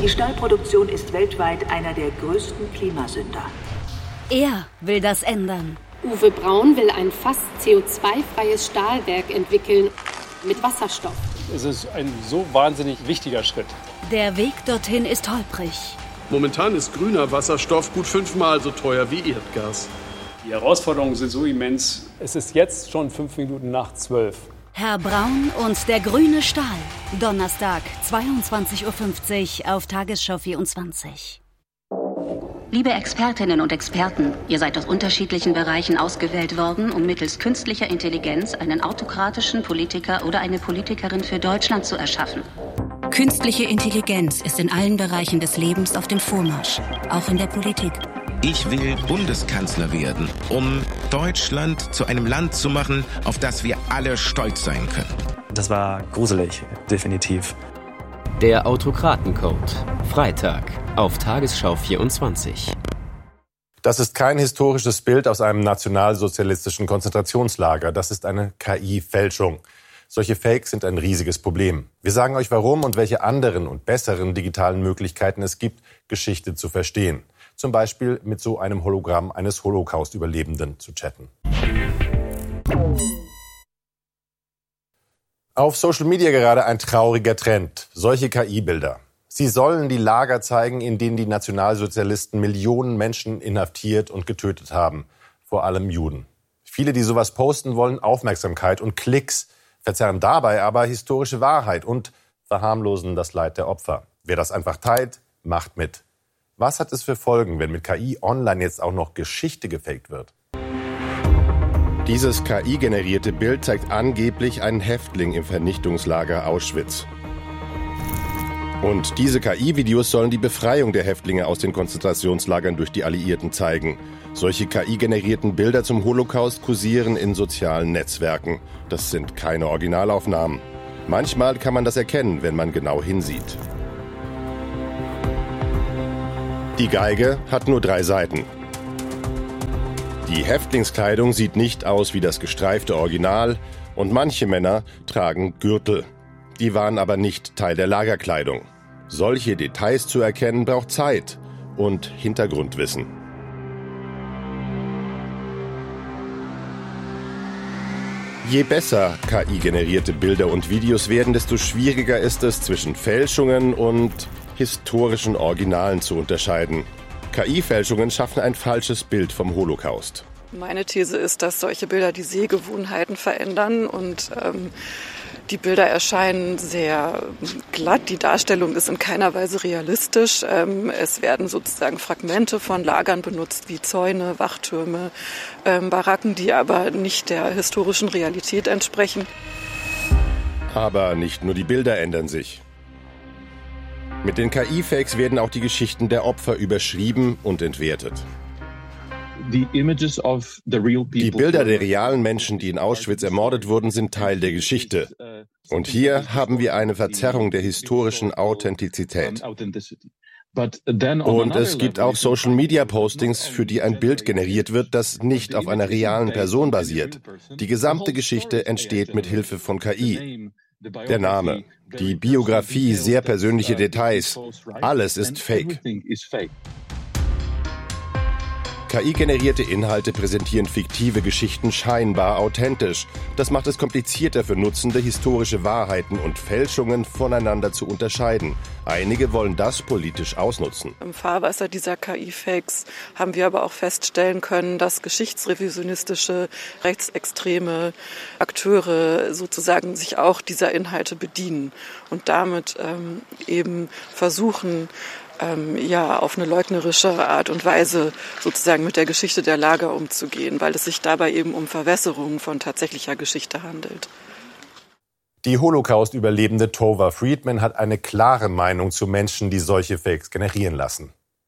Die Stahlproduktion ist weltweit einer der größten Klimasünder. Er will das ändern. Uwe Braun will ein fast CO2-freies Stahlwerk entwickeln mit Wasserstoff. Es ist ein so wahnsinnig wichtiger Schritt. Der Weg dorthin ist holprig. Momentan ist grüner Wasserstoff gut 5-mal so teuer wie Erdgas. Die Herausforderungen sind so immens. Es ist jetzt schon 5 Minuten nach 12. Herr Braun und der grüne Stahl. Donnerstag, 22.50 Uhr auf Tagesschau 24. Liebe Expertinnen und Experten, ihr seid aus unterschiedlichen Bereichen ausgewählt worden, um mittels künstlicher Intelligenz einen autokratischen Politiker oder eine Politikerin für Deutschland zu erschaffen. Künstliche Intelligenz ist in allen Bereichen des Lebens auf dem Vormarsch, auch in der Politik. Ich will Bundeskanzler werden, um Deutschland zu einem Land zu machen, auf das wir alle stolz sein können. Das war gruselig, definitiv. Der Autokratencode. Freitag auf Tagesschau 24. Das ist kein historisches Bild aus einem nationalsozialistischen Konzentrationslager. Das ist eine KI-Fälschung. Solche Fakes sind ein riesiges Problem. Wir sagen euch warum und welche anderen und besseren digitalen Möglichkeiten es gibt, Geschichte zu verstehen. Zum Beispiel mit so einem Hologramm eines Holocaust-Überlebenden zu chatten. Auf Social Media gerade ein trauriger Trend. Solche KI-Bilder. Sie sollen die Lager zeigen, in denen die Nationalsozialisten Millionen Menschen inhaftiert und getötet haben. Vor allem Juden. Viele, die sowas posten, wollen Aufmerksamkeit und Klicks, verzerren dabei aber historische Wahrheit und verharmlosen das Leid der Opfer. Wer das einfach teilt, macht mit. Was hat es für Folgen, wenn mit KI online jetzt auch noch Geschichte gefaked wird? Dieses KI-generierte Bild zeigt angeblich einen Häftling im Vernichtungslager Auschwitz. Und diese KI-Videos sollen die Befreiung der Häftlinge aus den Konzentrationslagern durch die Alliierten zeigen. Solche KI-generierten Bilder zum Holocaust kursieren in sozialen Netzwerken. Das sind keine Originalaufnahmen. Manchmal kann man das erkennen, wenn man genau hinsieht. Die Geige hat nur 3 Saiten. Die Häftlingskleidung sieht nicht aus wie das gestreifte Original und manche Männer tragen Gürtel. Die waren aber nicht Teil der Lagerkleidung. Solche Details zu erkennen braucht Zeit und Hintergrundwissen. Je besser KI-generierte Bilder und Videos werden, desto schwieriger ist es, zwischen Fälschungen und historischen Originalen zu unterscheiden. KI-Fälschungen schaffen ein falsches Bild vom Holocaust. Meine These ist, dass solche Bilder die Sehgewohnheiten verändern und die Bilder erscheinen sehr glatt. Die Darstellung ist in keiner Weise realistisch. Es werden sozusagen Fragmente von Lagern benutzt, wie Zäune, Wachtürme, Baracken, die aber nicht der historischen Realität entsprechen. Aber nicht nur die Bilder ändern sich. Mit den KI-Fakes werden auch die Geschichten der Opfer überschrieben und entwertet. Die Bilder der realen Menschen, die in Auschwitz ermordet wurden, sind Teil der Geschichte. Und hier haben wir eine Verzerrung der historischen Authentizität. Und es gibt auch Social-Media-Postings, für die ein Bild generiert wird, das nicht auf einer realen Person basiert. Die gesamte Geschichte entsteht mit Hilfe von KI. Der Name, die Biografie, sehr persönliche Details, alles ist Fake. KI-generierte Inhalte präsentieren fiktive Geschichten scheinbar authentisch. Das macht es komplizierter für Nutzende, historische Wahrheiten und Fälschungen voneinander zu unterscheiden. Einige wollen das politisch ausnutzen. Im Fahrwasser dieser KI-Fakes haben wir aber auch feststellen können, dass geschichtsrevisionistische, rechtsextreme Akteure sozusagen sich auch dieser Inhalte bedienen und damit eben versuchen, auf eine leugnerische Art und Weise sozusagen mit der Geschichte der Lager umzugehen, weil es sich dabei eben um Verwässerungen von tatsächlicher Geschichte handelt. Die Holocaust-Überlebende Tova Friedman hat eine klare Meinung zu Menschen, die solche Fakes generieren lassen.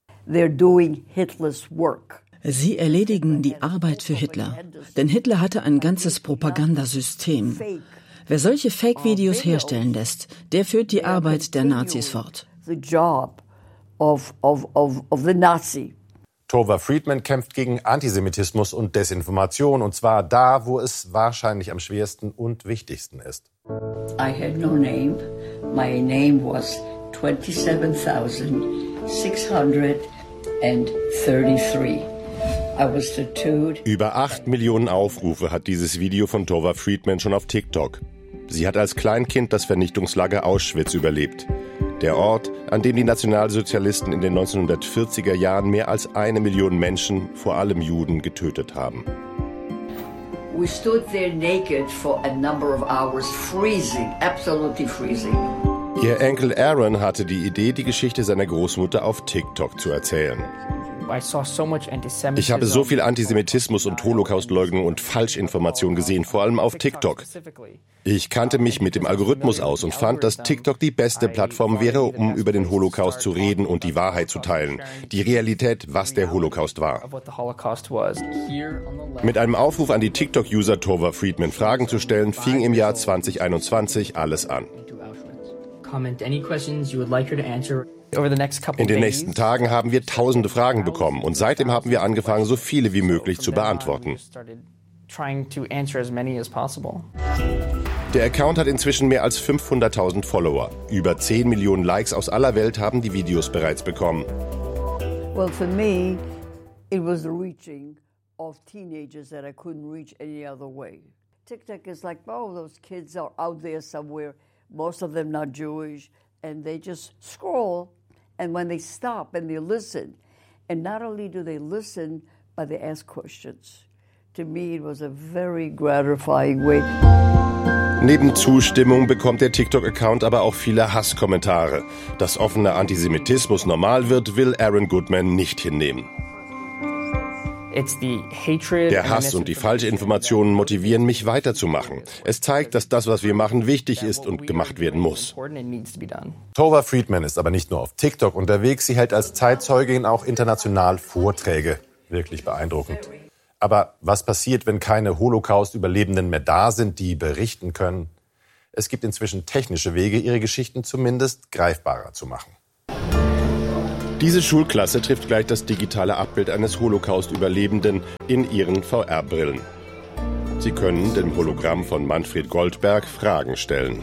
Sie erledigen die Arbeit für Hitler, denn Hitler hatte ein ganzes Propagandasystem. Wer solche Fake-Videos herstellen lässt, der führt die Arbeit der Nazis fort. Of the Nazi. Tova Friedman kämpft gegen Antisemitismus und Desinformation, und zwar da, wo es wahrscheinlich am schwersten und wichtigsten ist. I had no name. My name was 27,633. Über 8 Millionen Aufrufe hat dieses Video von Tova Friedman schon auf TikTok. Sie hat als Kleinkind das Vernichtungslager Auschwitz überlebt. Der Ort, an dem die Nationalsozialisten in den 1940er Jahren mehr als 1 Million Menschen, vor allem Juden, getötet haben. We stood there naked for a number of hours, freezing, absolutely freezing. Ihr Enkel Aaron hatte die Idee, die Geschichte seiner Großmutter auf TikTok zu erzählen. Ich habe so viel Antisemitismus und Holocaustleugnung und Falschinformation gesehen, vor allem auf TikTok. Ich kannte mich mit dem Algorithmus aus und fand, dass TikTok die beste Plattform wäre, um über den Holocaust zu reden und die Wahrheit zu teilen. Die Realität, was der Holocaust war. Mit einem Aufruf an die TikTok-User Tova Friedman Fragen zu stellen, fing im Jahr 2021 alles an. In den nächsten Tagen haben wir tausende Fragen bekommen und seitdem haben wir angefangen, so viele wie möglich zu beantworten. Der Account hat inzwischen mehr als 500.000 Follower. Über 10 Millionen Likes aus aller Welt haben die Videos bereits bekommen. Well, for me, it was the reaching of teenagers that I couldn't reach any other way. TikTok is like, oh, those kids are out there somewhere, most of them not Jewish, and they just scroll. And when they stop and they listen, and not only do they listen, but they ask questions. To me, it was a very gratifying way. Neben Zustimmung bekommt der TikTok-Account aber auch viele Hasskommentare. Dass offener Antisemitismus normal wird, will Aaron Goodman nicht hinnehmen. Der Hass und die Falschinformationen motivieren mich weiterzumachen. Es zeigt, dass das, was wir machen, wichtig ist und gemacht werden muss. Tova Friedman ist aber nicht nur auf TikTok unterwegs, sie hält als Zeitzeugin auch international Vorträge. Wirklich beeindruckend. Aber was passiert, wenn keine Holocaust-Überlebenden mehr da sind, die berichten können? Es gibt inzwischen technische Wege, ihre Geschichten zumindest greifbarer zu machen. Diese Schulklasse trifft gleich das digitale Abbild eines Holocaust-Überlebenden in ihren VR-Brillen. Sie können dem Hologramm von Manfred Goldberg Fragen stellen.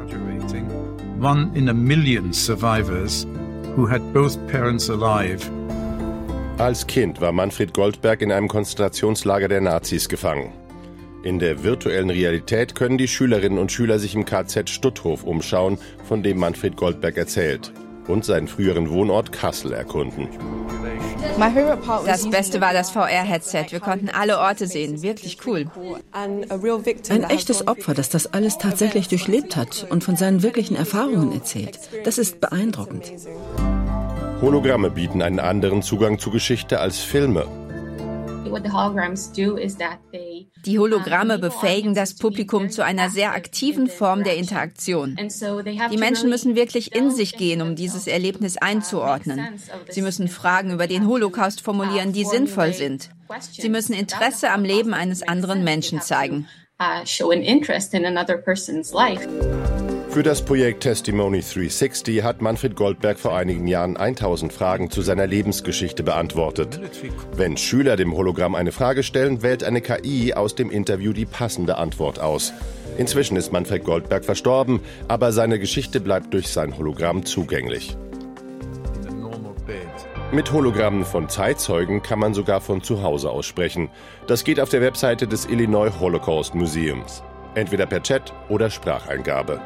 1 in a million survivors who had both parents alive. Als Kind war Manfred Goldberg in einem Konzentrationslager der Nazis gefangen. In der virtuellen Realität können die Schülerinnen und Schüler sich im KZ Stutthof umschauen, von dem Manfred Goldberg erzählt, und seinen früheren Wohnort Kassel erkunden. Das Beste war das VR-Headset. Wir konnten alle Orte sehen. Wirklich cool. Ein echtes Opfer, das das alles tatsächlich durchlebt hat und von seinen wirklichen Erfahrungen erzählt. Das ist beeindruckend. Hologramme bieten einen anderen Zugang zur Geschichte als Filme. Die Hologramme befähigen das Publikum zu einer sehr aktiven Form der Interaktion. Die Menschen müssen wirklich in sich gehen, um dieses Erlebnis einzuordnen. Sie müssen Fragen über den Holocaust formulieren, die sinnvoll sind. Sie müssen Interesse am Leben eines anderen Menschen zeigen. Für das Projekt Testimony 360 hat Manfred Goldberg vor einigen Jahren 1000 Fragen zu seiner Lebensgeschichte beantwortet. Wenn Schüler dem Hologramm eine Frage stellen, wählt eine KI aus dem Interview die passende Antwort aus. Inzwischen ist Manfred Goldberg verstorben, aber seine Geschichte bleibt durch sein Hologramm zugänglich. Mit Hologrammen von Zeitzeugen kann man sogar von zu Hause aus sprechen. Das geht auf der Webseite des Illinois Holocaust Museums. Entweder per Chat oder Spracheingabe.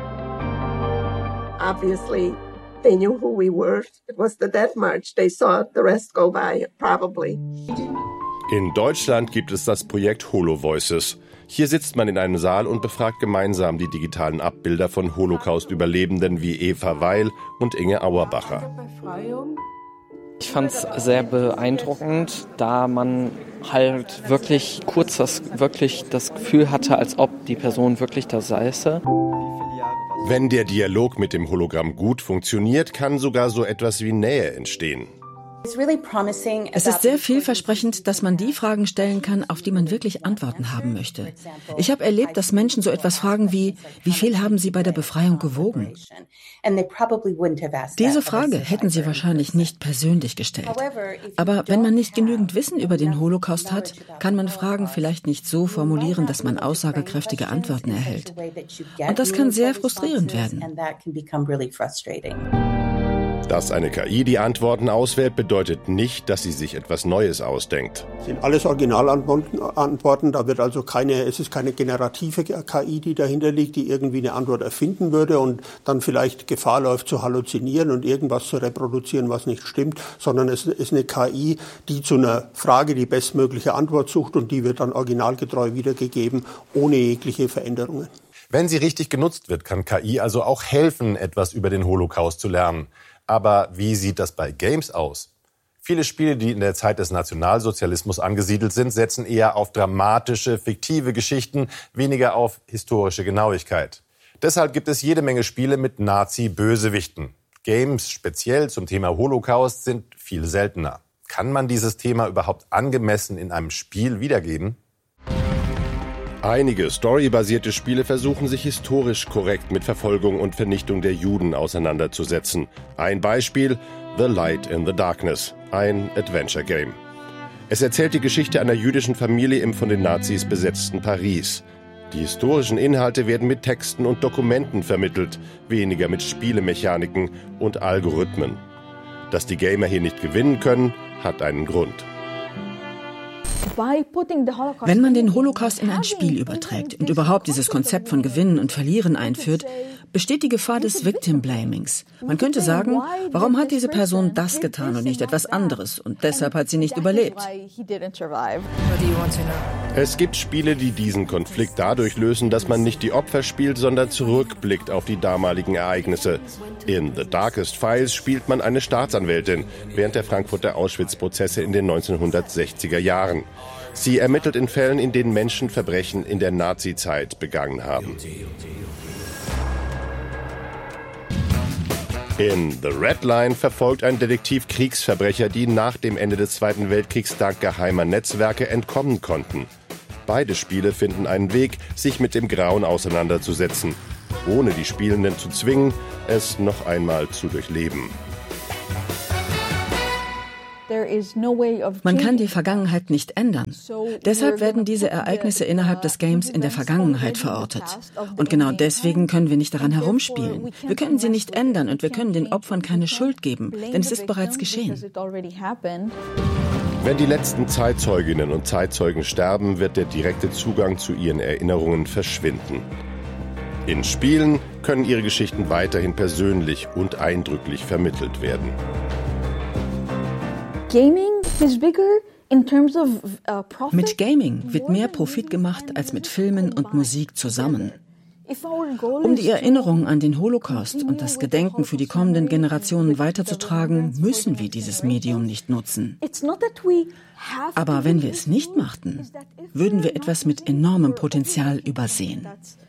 Obviously, they knew who we were. It was the Death March. They saw the rest go by, probably. In Deutschland gibt es das Projekt HoloVoices. Hier sitzt man in einem Saal und befragt gemeinsam die digitalen Abbilder von Holocaust-Überlebenden wie Eva Weil und Inge Auerbacher. Ich fand es sehr beeindruckend, da man halt wirklich kurz das Gefühl hatte, als ob die Person wirklich da säße. Wenn der Dialog mit dem Hologramm gut funktioniert, kann sogar so etwas wie Nähe entstehen. Es ist sehr vielversprechend, dass man die Fragen stellen kann, auf die man wirklich Antworten haben möchte. Ich habe erlebt, dass Menschen so etwas fragen wie viel haben Sie bei der Befreiung gewogen? Diese Frage hätten sie wahrscheinlich nicht persönlich gestellt. Aber wenn man nicht genügend Wissen über den Holocaust hat, kann man Fragen vielleicht nicht so formulieren, dass man aussagekräftige Antworten erhält. Und das kann sehr frustrierend werden. Dass eine KI die Antworten auswählt, bedeutet nicht, dass sie sich etwas Neues ausdenkt. Das sind alles Originalantworten, da wird also es ist keine generative KI, die dahinter liegt, die irgendwie eine Antwort erfinden würde und dann vielleicht Gefahr läuft zu halluzinieren und irgendwas zu reproduzieren, was nicht stimmt, sondern es ist eine KI, die zu einer Frage die bestmögliche Antwort sucht und die wird dann originalgetreu wiedergegeben, ohne jegliche Veränderungen. Wenn sie richtig genutzt wird, kann KI also auch helfen, etwas über den Holocaust zu lernen. Aber wie sieht das bei Games aus? Viele Spiele, die in der Zeit des Nationalsozialismus angesiedelt sind, setzen eher auf dramatische, fiktive Geschichten, weniger auf historische Genauigkeit. Deshalb gibt es jede Menge Spiele mit Nazi-Bösewichten. Games speziell zum Thema Holocaust sind viel seltener. Kann man dieses Thema überhaupt angemessen in einem Spiel wiedergeben? Einige storybasierte Spiele versuchen sich historisch korrekt mit Verfolgung und Vernichtung der Juden auseinanderzusetzen. Ein Beispiel: The Light in the Darkness, ein Adventure-Game. Es erzählt die Geschichte einer jüdischen Familie im von den Nazis besetzten Paris. Die historischen Inhalte werden mit Texten und Dokumenten vermittelt, weniger mit Spielemechaniken und Algorithmen. Dass die Gamer hier nicht gewinnen können, hat einen Grund. Wenn man den Holocaust in ein Spiel überträgt und überhaupt dieses Konzept von Gewinnen und Verlieren einführt, besteht die Gefahr des Victim Blamings. Man könnte sagen, warum hat diese Person das getan und nicht etwas anderes und deshalb hat sie nicht überlebt. Es gibt Spiele, die diesen Konflikt dadurch lösen, dass man nicht die Opfer spielt, sondern zurückblickt auf die damaligen Ereignisse. In The Darkest Files spielt man eine Staatsanwältin während der Frankfurter Auschwitz-Prozesse in den 1960er Jahren. Sie ermittelt in Fällen, in denen Menschen Verbrechen in der Nazizeit begangen haben. In The Red Line verfolgt ein Detektiv Kriegsverbrecher, die nach dem Ende des Zweiten Weltkriegs dank geheimer Netzwerke entkommen konnten. Beide Spiele finden einen Weg, sich mit dem Grauen auseinanderzusetzen, ohne die Spielenden zu zwingen, es noch einmal zu durchleben. Man kann die Vergangenheit nicht ändern. Deshalb werden diese Ereignisse innerhalb des Games in der Vergangenheit verortet. Und genau deswegen können wir nicht daran herumspielen. Wir können sie nicht ändern und wir können den Opfern keine Schuld geben, denn es ist bereits geschehen. Wenn die letzten Zeitzeuginnen und Zeitzeugen sterben, wird der direkte Zugang zu ihren Erinnerungen verschwinden. In Spielen können ihre Geschichten weiterhin persönlich und eindrücklich vermittelt werden. Mit Gaming wird mehr Profit gemacht als mit Filmen und Musik zusammen. Um die Erinnerung an den Holocaust und das Gedenken für die kommenden Generationen weiterzutragen, müssen wir dieses Medium nicht nutzen. Aber wenn wir es nicht machten, würden wir etwas mit enormem Potenzial übersehen.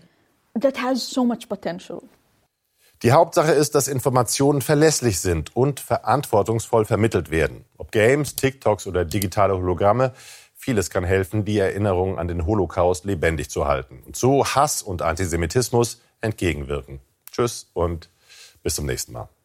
Die Hauptsache ist, dass Informationen verlässlich sind und verantwortungsvoll vermittelt werden. Ob Games, TikToks oder digitale Hologramme, vieles kann helfen, die Erinnerung an den Holocaust lebendig zu halten und so Hass und Antisemitismus entgegenwirken. Tschüss und bis zum nächsten Mal.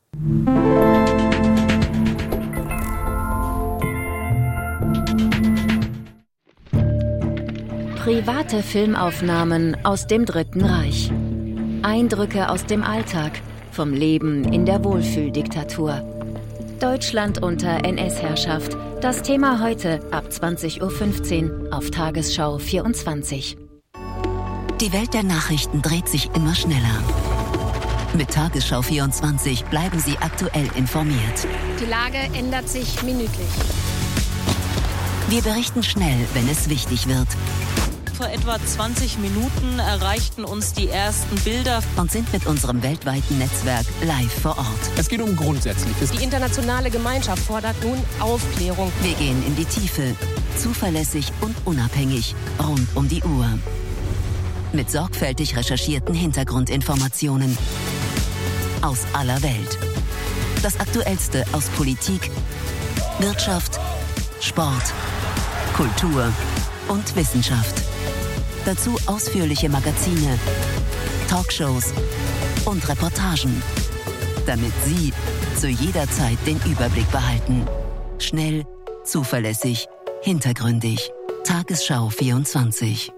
Private Filmaufnahmen aus dem Dritten Reich. Eindrücke aus dem Alltag, vom Leben in der Wohlfühldiktatur. Deutschland unter NS-Herrschaft. Das Thema heute ab 20:15 Uhr auf Tagesschau 24. Die Welt der Nachrichten dreht sich immer schneller. Mit Tagesschau 24 bleiben Sie aktuell informiert. Die Lage ändert sich minütlich. Wir berichten schnell, wenn es wichtig wird. Vor etwa 20 Minuten erreichten uns die ersten Bilder und sind mit unserem weltweiten Netzwerk live vor Ort. Es geht um Grundsätzliches. Die internationale Gemeinschaft fordert nun Aufklärung. Wir gehen in die Tiefe, zuverlässig und unabhängig, rund um die Uhr. Mit sorgfältig recherchierten Hintergrundinformationen aus aller Welt. Das Aktuellste aus Politik, Wirtschaft, Sport, Kultur und Wissenschaft. Dazu ausführliche Magazine, Talkshows und Reportagen, damit Sie zu jeder Zeit den Überblick behalten. Schnell, zuverlässig, hintergründig. Tagesschau 24.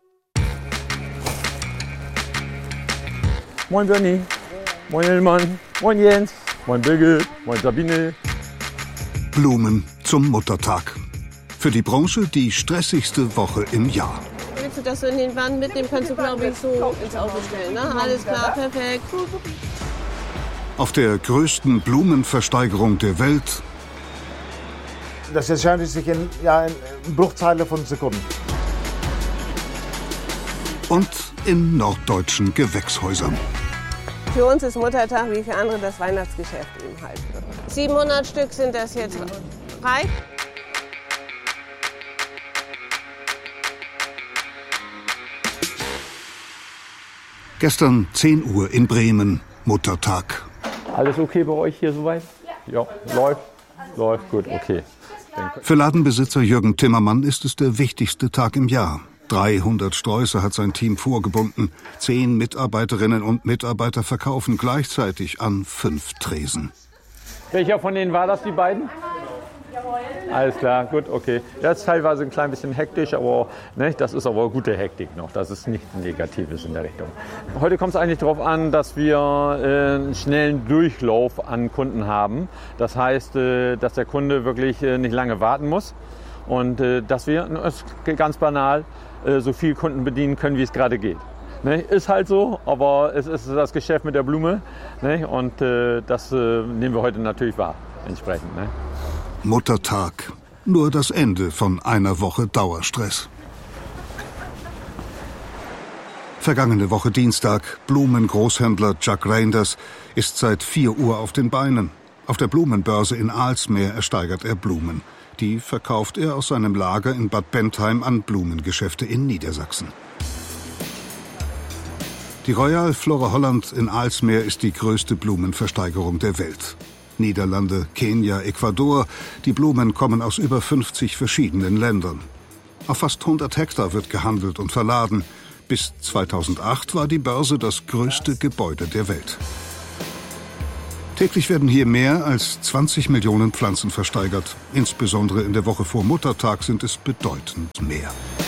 Moin Bernie, moin Hillmann, moin Jens, moin Birgit, moin Sabine. Blumen zum Muttertag. Für die Branche die stressigste Woche im Jahr. Willst du das so in den Wannen mitnehmen, kannst du, glaube ich, so ins Auto stellen. Ne? Alles klar, perfekt. Auf der größten Blumenversteigerung der Welt. Das entscheidet sich in Bruchteile von Sekunden. Und in norddeutschen Gewächshäusern. Für uns ist Muttertag wie für andere das Weihnachtsgeschäft eben halt. 700 Stück sind das jetzt frei. Gestern 10 Uhr in Bremen, Muttertag. Alles okay bei euch hier soweit? Ja, läuft gut, okay. Für Ladenbesitzer Jürgen Timmermann ist es der wichtigste Tag im Jahr. 300 Sträuße hat sein Team vorgebunden. 10 Mitarbeiterinnen und Mitarbeiter verkaufen gleichzeitig an 5 Tresen. Welcher von denen war das, die beiden? Alles klar, gut, okay. Das ist teilweise ein klein bisschen hektisch, aber ne, das ist aber gute Hektik noch. Das ist nichts Negatives in der Richtung. Heute kommt es eigentlich darauf an, dass wir einen schnellen Durchlauf an Kunden haben. Das heißt, dass der Kunde wirklich nicht lange warten muss und dass wir, ganz banal, so viele Kunden bedienen können, wie es gerade geht. Ne, ist halt so, aber es ist das Geschäft mit der Blume, ne, und das nehmen wir heute natürlich wahr, entsprechend. Ne. Muttertag. Nur das Ende von einer Woche Dauerstress. Vergangene Woche Dienstag. Blumengroßhändler Chuck Reinders ist seit 4 Uhr auf den Beinen. Auf der Blumenbörse in Aalsmeer ersteigert er Blumen. Die verkauft er aus seinem Lager in Bad Bentheim an Blumengeschäfte in Niedersachsen. Die Royal Flora Holland in Aalsmeer ist die größte Blumenversteigerung der Welt. Niederlande, Kenia, Ecuador. Die Blumen kommen aus über 50 verschiedenen Ländern. Auf fast 100 Hektar wird gehandelt und verladen. Bis 2008 war die Börse das größte Gebäude der Welt. Täglich werden hier mehr als 20 Millionen Pflanzen versteigert. Insbesondere in der Woche vor Muttertag sind es bedeutend mehr.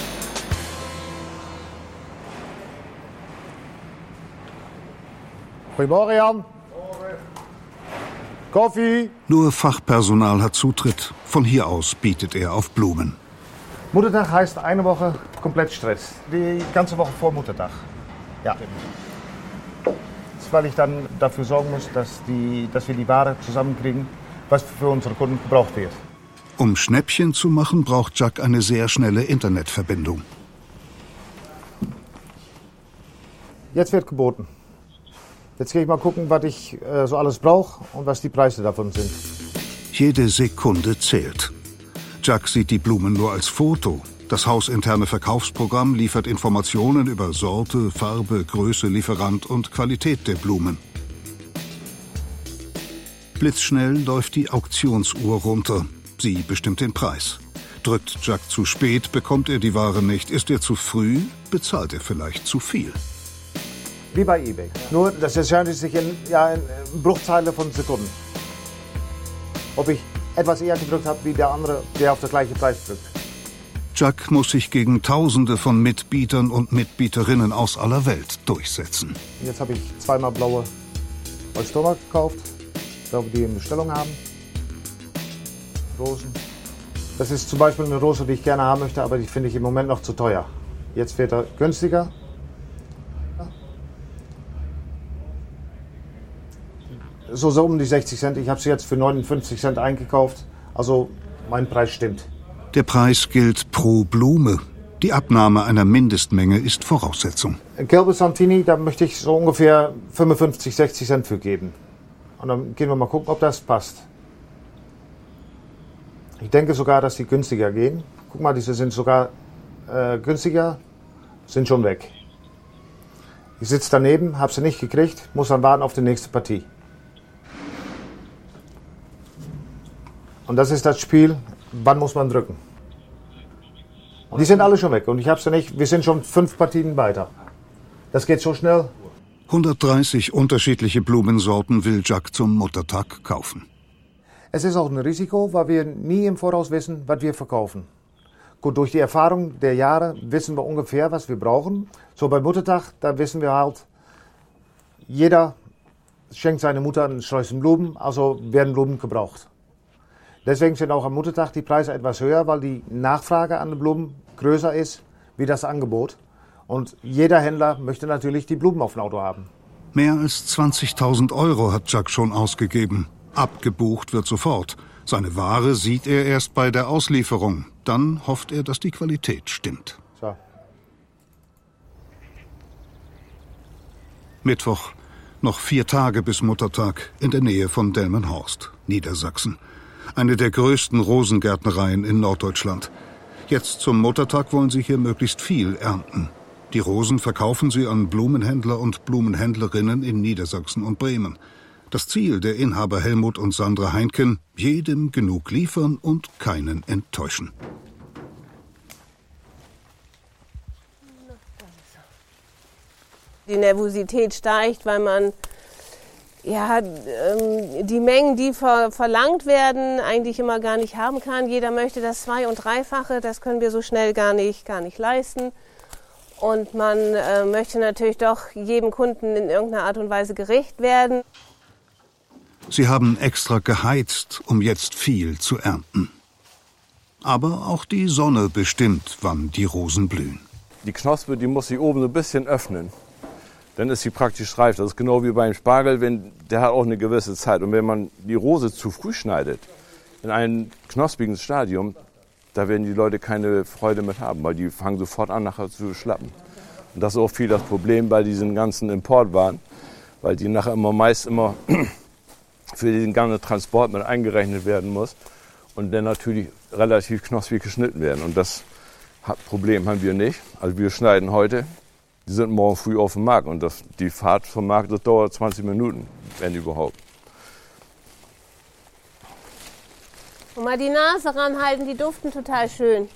Goedemorgen, Jan. Koffie. Nur Fachpersonal hat Zutritt. Von hier aus bietet er auf Blumen. Muttertag heißt eine Woche komplett Stress. Die ganze Woche vor Muttertag. Ja. Das ist, weil ich dann dafür sorgen muss, dass wir die Ware zusammenkriegen, was für unsere Kunden gebraucht wird. Um Schnäppchen zu machen, braucht Jack eine sehr schnelle Internetverbindung. Jetzt wird geboten. Jetzt gehe ich mal gucken, was ich so alles brauche und was die Preise davon sind. Jede Sekunde zählt. Jack sieht die Blumen nur als Foto. Das hausinterne Verkaufsprogramm liefert Informationen über Sorte, Farbe, Größe, Lieferant und Qualität der Blumen. Blitzschnell läuft die Auktionsuhr runter. Sie bestimmt den Preis. Drückt Jack zu spät, bekommt er die Ware nicht. Ist er zu früh, bezahlt er vielleicht zu viel. Wie bei eBay. Nur, das entscheidet sich in Bruchteile von Sekunden. Ob ich etwas eher gedrückt habe, wie der andere, der auf den gleichen Preis drückt. Jack muss sich gegen Tausende von Mitbietern und Mitbieterinnen aus aller Welt durchsetzen. Jetzt habe ich 2-mal blaue Holztoma gekauft, die in Bestellung haben. Rosen. Das ist zum Beispiel eine Rose, die ich gerne haben möchte, aber die finde ich im Moment noch zu teuer. Jetzt wird er günstiger. So um die 60 Cent. Ich habe sie jetzt für 59 Cent eingekauft. Also mein Preis stimmt. Der Preis gilt pro Blume. Die Abnahme einer Mindestmenge ist Voraussetzung. Gelbe Santini, da möchte ich so ungefähr 55, 60 Cent für geben. Und dann gehen wir mal gucken, ob das passt. Ich denke sogar, dass die günstiger gehen. Guck mal, diese sind sogar günstiger, sind schon weg. Ich sitze daneben, habe sie nicht gekriegt, muss dann warten auf die nächste Partie. Und das ist das Spiel, wann muss man drücken. Die sind alle schon weg und ich hab's ja nicht, wir sind schon 5 Partien weiter. Das geht so schnell. 130 unterschiedliche Blumensorten will Jacques zum Muttertag kaufen. Es ist auch ein Risiko, weil wir nie im Voraus wissen, was wir verkaufen. Gut, durch die Erfahrung der Jahre wissen wir ungefähr, was wir brauchen. So beim Muttertag, da wissen wir halt, jeder schenkt seiner Mutter ein Sträußchen Blumen, also werden Blumen gebraucht. Deswegen sind auch am Muttertag die Preise etwas höher, weil die Nachfrage an den Blumen größer ist wie das Angebot. Und jeder Händler möchte natürlich die Blumen auf dem Auto haben. Mehr als 20.000 € hat Jacques schon ausgegeben. Abgebucht wird sofort. Seine Ware sieht er erst bei der Auslieferung. Dann hofft er, dass die Qualität stimmt. So. Mittwoch. Noch 4 Tage bis Muttertag in der Nähe von Delmenhorst, Niedersachsen. Eine der größten Rosengärtnereien in Norddeutschland. Jetzt zum Muttertag wollen sie hier möglichst viel ernten. Die Rosen verkaufen sie an Blumenhändler und Blumenhändlerinnen in Niedersachsen und Bremen. Das Ziel der Inhaber Helmut und Sandra Heinken, jedem genug liefern und keinen enttäuschen. Die Nervosität steigt, weil man die Mengen, die verlangt werden, eigentlich immer gar nicht haben kann. Jeder möchte das 2- und 3-fache, das können wir so schnell gar nicht leisten. Und man möchte natürlich doch jedem Kunden in irgendeiner Art und Weise gerecht werden. Sie haben extra geheizt, um jetzt viel zu ernten. Aber auch die Sonne bestimmt, wann die Rosen blühen. Die Knospe, die muss sich oben so ein bisschen öffnen. Dann ist sie praktisch reif. Das ist genau wie beim Spargel, der hat auch eine gewisse Zeit. Und wenn man die Rose zu früh schneidet, in einem knospigen Stadium, da werden die Leute keine Freude mit haben, weil die fangen sofort an, nachher zu schlappen. Und das ist auch viel das Problem bei diesen ganzen Importwaren, weil die nachher meist immer für den ganzen Transport mit eingerechnet werden muss und dann natürlich relativ knospig geschnitten werden. Und das Problem haben wir nicht. Also wir schneiden heute, die sind morgen früh auf dem Markt und die Fahrt vom Markt, das dauert 20 Minuten, wenn überhaupt. Und mal die Nase ranhalten, die duften total schön.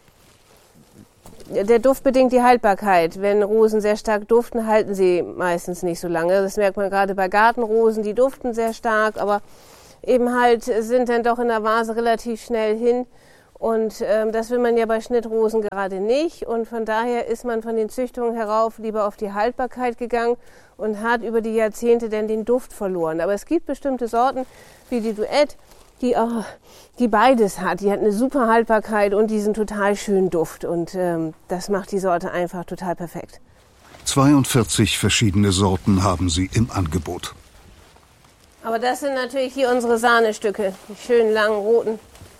Der Duft bedingt die Haltbarkeit. Wenn Rosen sehr stark duften, halten sie meistens nicht so lange. Das merkt man gerade bei Gartenrosen, die duften sehr stark, aber eben halt sind dann doch in der Vase relativ schnell hin. Und das will man ja bei Schnittrosen gerade nicht. Und von daher ist man von den Züchtungen herauf lieber auf die Haltbarkeit gegangen und hat über die Jahrzehnte dann den Duft verloren. Aber es gibt bestimmte Sorten, wie die Duett, die beides hat. Die hat eine super Haltbarkeit und diesen total schönen Duft. Und das macht die Sorte einfach total perfekt. 42 verschiedene Sorten haben sie im Angebot. Aber das sind natürlich hier unsere Sahnestücke, die schönen langen roten.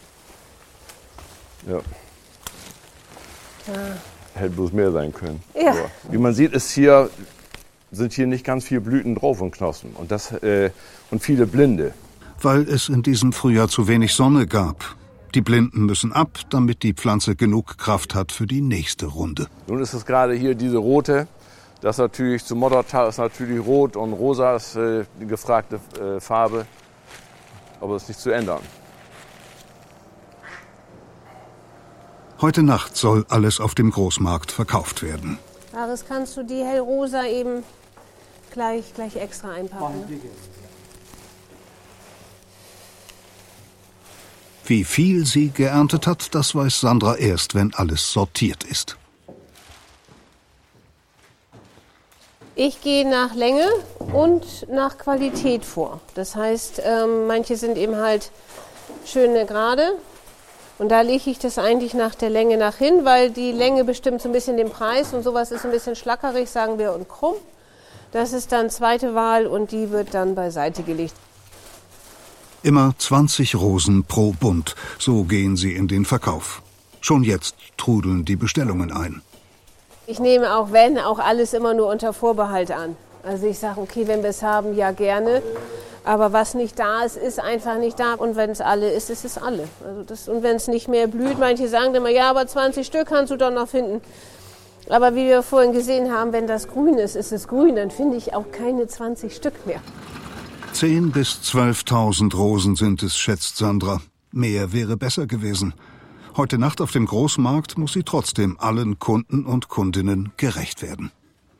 Ja. Hätte bloß mehr sein können. Ja. Aber, wie man sieht, sind hier nicht ganz viele Blüten drauf und Knospen und viele Blinde. Weil es in diesem Frühjahr zu wenig Sonne gab. Die Blinden müssen ab, damit die Pflanze genug Kraft hat für die nächste Runde. Nun ist es gerade hier diese rote. Das natürlich zum Muttertag ist natürlich rot und rosa ist die gefragte Farbe. Aber es ist nicht zu ändern. Heute Nacht soll alles auf dem Großmarkt verkauft werden. Aris, kannst du die hellrosa eben gleich extra einpacken? Wie viel sie geerntet hat, das weiß Sandra erst, wenn alles sortiert ist. Ich gehe nach Länge und nach Qualität vor. Das heißt, manche sind eben halt schöne Gerade. Und da lege ich das eigentlich nach der Länge nach hin, weil die Länge bestimmt so ein bisschen den Preis und sowas ist ein bisschen schlackerig, sagen wir, und krumm. Das ist dann zweite Wahl und die wird dann beiseite gelegt. Immer 20 Rosen pro Bund, so gehen sie in den Verkauf. Schon jetzt trudeln die Bestellungen ein. Ich nehme auch alles immer nur unter Vorbehalt an. Also ich sage, okay, wenn wir es haben, ja gerne. Aber was nicht da ist, ist einfach nicht da. Und wenn es alle ist, ist es alle. Also und wenn es nicht mehr blüht, manche sagen immer, ja, aber 20 Stück kannst du doch noch finden. Aber wie wir vorhin gesehen haben, wenn das grün ist, ist es grün. Dann finde ich auch keine 20 Stück mehr. 10.000 bis 12.000 Rosen sind es, schätzt Sandra. Mehr wäre besser gewesen. Heute Nacht auf dem Großmarkt muss sie trotzdem allen Kunden und Kundinnen gerecht werden.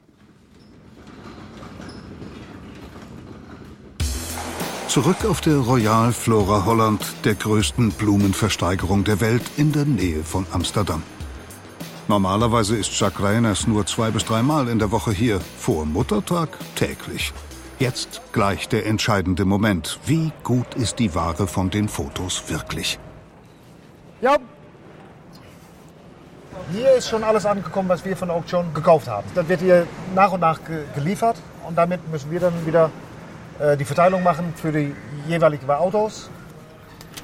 Zurück auf der Royal Flora Holland, der größten Blumenversteigerung der Welt in der Nähe von Amsterdam. Normalerweise ist Jacques Reiners nur 2 bis 3 Mal in der Woche hier, vor Muttertag täglich. Jetzt gleich der entscheidende Moment. Wie gut ist die Ware von den Fotos wirklich? Ja, hier ist schon alles angekommen, was wir von der Auktion gekauft haben. Das wird hier nach und nach geliefert und damit müssen wir dann wieder die Verteilung machen für die jeweiligen Autos.